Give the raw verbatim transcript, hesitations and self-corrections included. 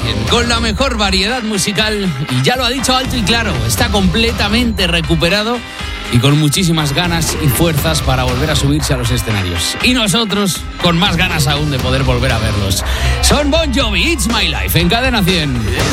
cien, con la mejor variedad musical, y ya lo ha dicho alto y claro, está completamente recuperado y con muchísimas ganas y fuerzas para volver a subirse a los escenarios. Y nosotros con más ganas aún de poder volver a verlos. Son Bon Jovi, It's My Life, en Cadena cien.